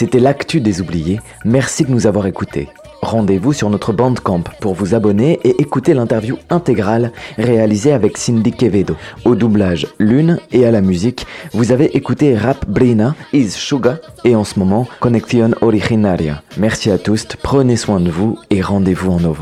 C'était l'actu des oubliés. Merci de nous avoir écoutés. Rendez-vous sur notre Bandcamp pour vous abonner et écouter l'interview intégrale réalisée avec Cindy Quevedo. Au doublage Lune et à la musique, vous avez écouté Rap Brina, Is Suga et en ce moment Conexión Originaria. Merci à tous, prenez soin de vous et rendez-vous en novembre.